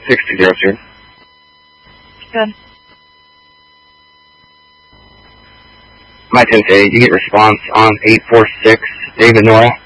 6202. Good. My 10-8, you get response on 846 David Nora.